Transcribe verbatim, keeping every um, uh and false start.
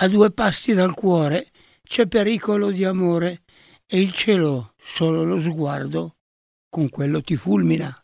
A due passi dal cuore c'è pericolo di amore e il cielo, solo lo sguardo, con quello ti fulmina.